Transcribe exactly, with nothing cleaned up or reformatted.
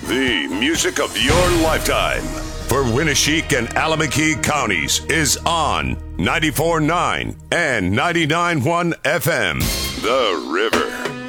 The music of your lifetime for Winneshiek and Alameda counties is on ninety-four point nine and ninety-nine point one F M. The River.